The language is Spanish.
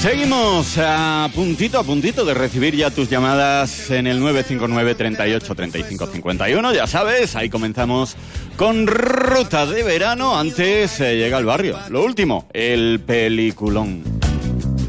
Seguimos a puntito de recibir ya tus llamadas en el 959 38 35 51. Ya sabes, ahí comenzamos con Ruta de Verano. Antes llega al barrio. Lo último, el peliculón.